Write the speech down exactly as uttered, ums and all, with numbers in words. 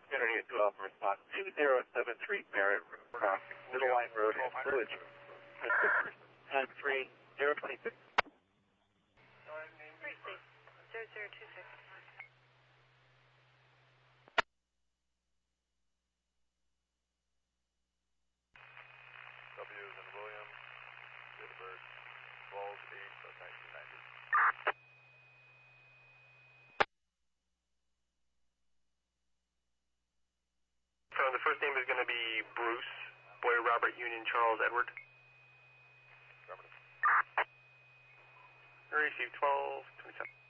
Internet twelve response two zero seven three Merritt crossing Middle Line Road and Village. Time three zero two six. zero zero two six. W's and Williams, date of birth twelve eight of nineteen ninety. So the first name is going to be Bruce, Boy Robert Union Charles Edward. Affirmative. Receive twelve twenty-seven.